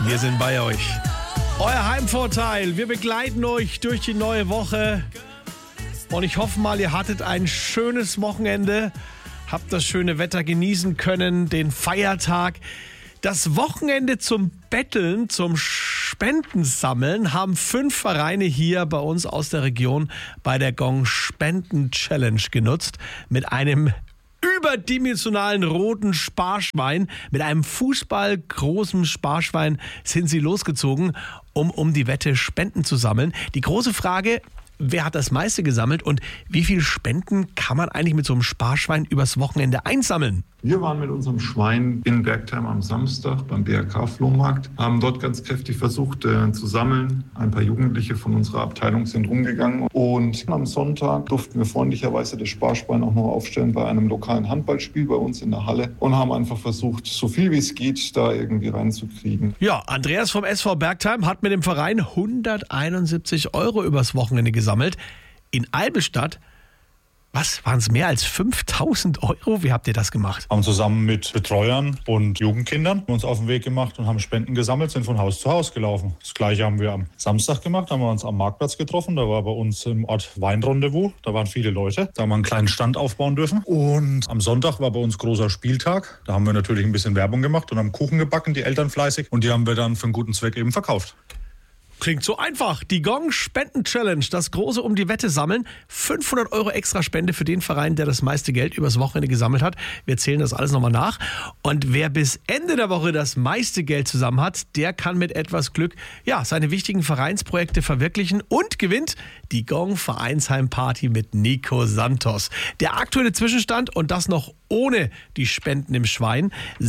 Wir sind bei euch. Euer Heimvorteil. Wir begleiten euch durch die neue Woche. Und ich hoffe mal, ihr hattet ein schönes Wochenende. Habt das schöne Wetter genießen können, den Feiertag. Das Wochenende zum Betteln, zum Spendensammeln haben 5 Vereine hier bei uns aus der Region bei der Gong Spenden Challenge genutzt. Mit einem überdimensionalen roten Sparschwein, mit einem fußballgroßen Sparschwein sind sie losgezogen, um die Wette Spenden zu sammeln. Die große Frage: Wer hat das meiste gesammelt und wie viel Spenden kann man eigentlich mit so einem Sparschwein übers Wochenende einsammeln? Wir waren mit unserem Schwein in Bergtheim am Samstag beim BRK-Flohmarkt, haben dort ganz kräftig versucht zu sammeln. Ein paar Jugendliche von unserer Abteilung sind rumgegangen und am Sonntag durften wir freundlicherweise das Sparschwein auch noch aufstellen bei einem lokalen Handballspiel bei uns in der Halle und haben einfach versucht, so viel wie es geht, da irgendwie reinzukriegen. Ja, Andreas vom SV Bergtheim hat mit dem Verein 171 € übers Wochenende gesammelt. In Albestadt, was waren es, mehr als 5.000 €? Wie habt ihr das gemacht? Haben zusammen mit Betreuern und Jugendkindern uns auf den Weg gemacht und haben Spenden gesammelt, sind von Haus zu Haus gelaufen. Das Gleiche haben wir am Samstag gemacht, haben wir uns am Marktplatz getroffen. Da war bei uns im Ort Weinrendezvous, da waren viele Leute. Da haben wir einen kleinen Stand aufbauen dürfen. Und am Sonntag war bei uns großer Spieltag. Da haben wir natürlich ein bisschen Werbung gemacht und haben Kuchen gebacken, die Eltern fleißig. Und die haben wir dann für einen guten Zweck eben verkauft. Klingt so einfach. Die Gong Spenden Challenge, das große um die Wette sammeln. 500 € extra Spende für den Verein, der das meiste Geld übers Wochenende gesammelt hat. Wir zählen das alles nochmal nach. Und wer bis Ende der Woche das meiste Geld zusammen hat, der kann mit etwas Glück seine wichtigen Vereinsprojekte verwirklichen und gewinnt die Gong Vereinsheim Party mit Nico Santos. Der aktuelle Zwischenstand, und das noch ohne die Spenden im Schwein: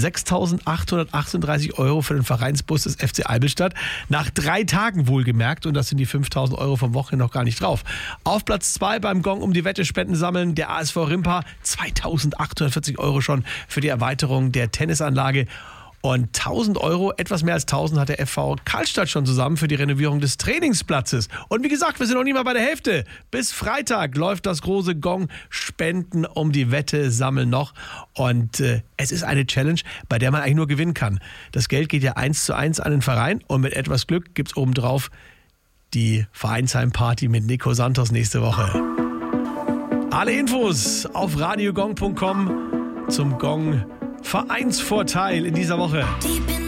6.838 € für den Vereinsbus des FC Albestadt. Nach 3 Tagen wohlgemerkt, und das sind die 5.000 € vom Wochenende noch gar nicht drauf. Auf Platz 2 beim Gong um die Wette Spenden sammeln der ASV Rimpa, 2.840 € schon für die Erweiterung der Tennisanlage. Und 1.000 €, etwas mehr als 1.000, hat der FV Karlstadt schon zusammen für die Renovierung des Trainingsplatzes. Und wie gesagt, wir sind noch nicht mal bei der Hälfte. Bis Freitag läuft das große Gong Spenden um die Wette sammeln noch. Und es ist eine Challenge, bei der man eigentlich nur gewinnen kann. Das Geld geht ja 1:1 an den Verein und mit etwas Glück gibt es obendrauf die Vereinsheim-Party mit Nico Santos nächste Woche. Alle Infos auf radiogong.com zum Gong Vereinsvorteil in dieser Woche.